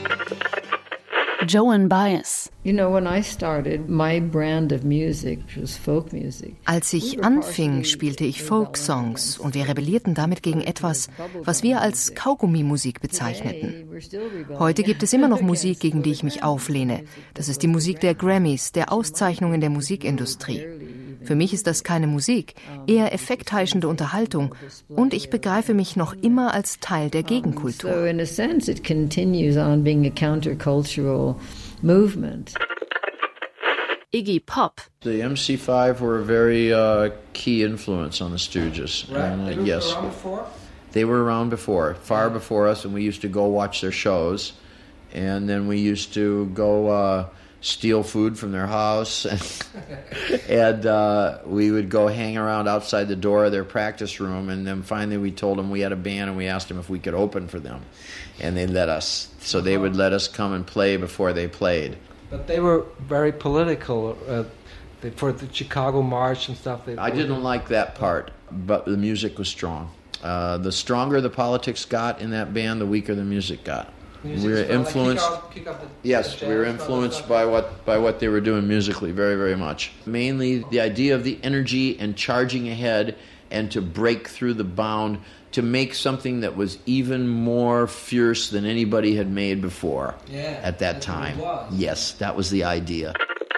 Joan Baez. Als ich anfing, spielte ich Folksongs und wir rebellierten damit gegen etwas, was wir als Kaugummi-Musik bezeichneten. Heute gibt es immer noch Musik, gegen die ich mich auflehne. Das ist die Musik der Grammys, der Auszeichnungen der Musikindustrie. Für mich ist das keine Musik, eher effektheischende Unterhaltung und ich begreife mich noch immer als Teil der Gegenkultur. So in a sense it continues on being a countercultural movement. Iggy Pop. The MC5 were a very key influence on the Stooges. Right. And, They were yes, around before? they were around before, far before us, and we used to go watch their shows. And then we used to go steal food from their house, and we would go hang around outside the door of their practice room, and then finally we told them we had a band and we asked them if we could open for them, and they let us. So they would let us come and play before they played. But they were very political for the Chicago March and stuff. I didn't like that part, but the music was strong. The stronger the politics got in that band, the weaker the music got. We were influenced. Yes, we were influenced by what they were doing musically very, very much. Mainly the idea of the energy and charging ahead and to break through the bound to make something that was even more fierce than anybody had made before at that time. Yes, that was the idea.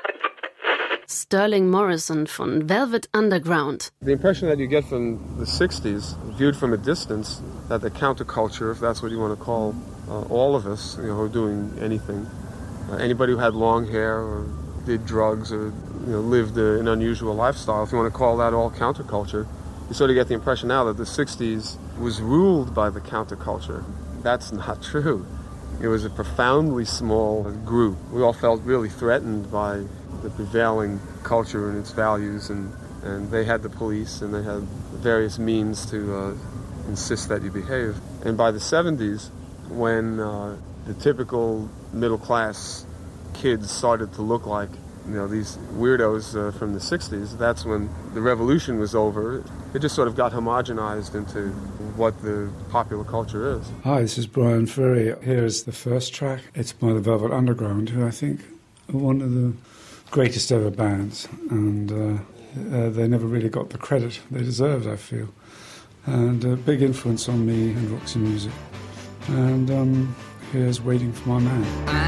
Sterling Morrison von Velvet Underground. The impression that you get from the 60s, viewed from a distance, that the counterculture, if that's what you want to call all of us, who are doing anything, anybody who had long hair or did drugs or lived an unusual lifestyle, if you want to call that all counterculture, you sort of get the impression now that the 60s was ruled by the counterculture. That's not true. It was a profoundly small group. We all felt really threatened by the prevailing culture and its values, and they had the police and they had various means to insist that you behave. And by the 70s, when the typical middle-class kids started to look like these weirdos from the 60s, that's when the revolution was over. It just sort of got homogenized into what the popular culture is. Hi, this is Brian Ferry. Here's the first track. It's by the Velvet Underground, who I think are one of the greatest ever bands, and they never really got the credit they deserved, I feel. And a big influence on me and Roxy Music. And here's Waiting for My Man.